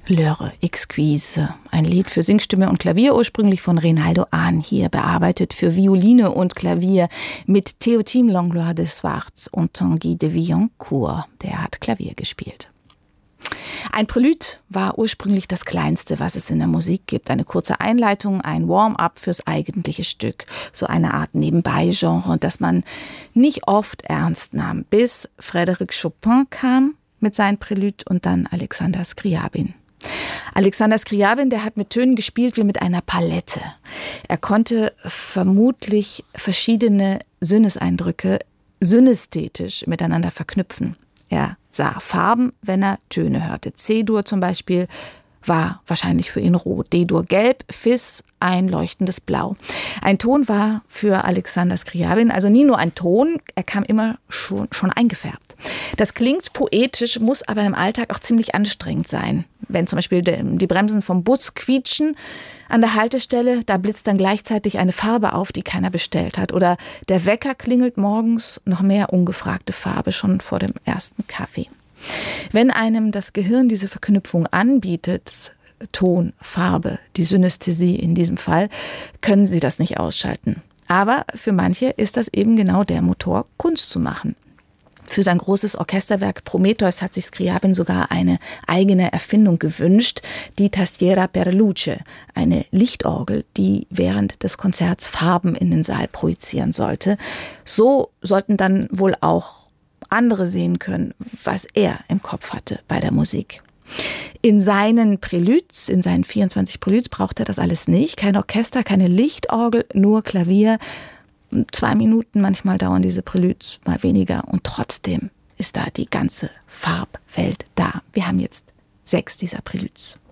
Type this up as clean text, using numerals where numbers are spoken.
L'heure exquise, ein Lied für Singstimme und Klavier, ursprünglich von Reynaldo Ahn, hier bearbeitet für Violine und Klavier mit Théotime Langlois de Swartz und Tanguy de Villancourt, der hat Klavier gespielt. Ein Prälude war ursprünglich das Kleinste, was es in der Musik gibt. Eine kurze Einleitung, ein Warm-up fürs eigentliche Stück. So eine Art Nebenbei-Genre, das man nicht oft ernst nahm, bis Frédéric Chopin kam mit seinem Prälude und dann Alexander Scriabin. Alexander Scriabin, der hat mit Tönen gespielt wie mit einer Palette. Er konnte vermutlich verschiedene Sinneseindrücke synästhetisch miteinander verknüpfen. Er sah Farben, wenn er Töne hörte. C-Dur zum Beispiel war wahrscheinlich für ihn rot, D-Dur gelb, Fis ein leuchtendes Blau. Ein Ton war für Alexander Scriabin also nie nur ein Ton, er kam immer schon eingefärbt. Das klingt poetisch, muss aber im Alltag auch ziemlich anstrengend sein. Wenn zum Beispiel die Bremsen vom Bus quietschen an der Haltestelle, da blitzt dann gleichzeitig eine Farbe auf, die keiner bestellt hat. Oder der Wecker klingelt morgens, noch mehr ungefragte Farbe schon vor dem ersten Kaffee. Wenn einem das Gehirn diese Verknüpfung anbietet, Ton, Farbe, die Synästhesie in diesem Fall, können Sie das nicht ausschalten. Aber für manche ist das eben genau der Motor, Kunst zu machen. Für sein großes Orchesterwerk Prometheus hat sich Scriabin sogar eine eigene Erfindung gewünscht, die Tastiera per luce, eine Lichtorgel, die während des Konzerts Farben in den Saal projizieren sollte. So sollten dann wohl auch andere sehen können, was er im Kopf hatte bei der Musik. In seinen Präludes, in seinen 24 Präludes braucht er das alles nicht. Kein Orchester, keine Lichtorgel, nur Klavier. 2 Minuten manchmal dauern diese Präludes, mal weniger. Und trotzdem ist da die ganze Farbwelt da. Wir haben jetzt 6 dieser Präludes.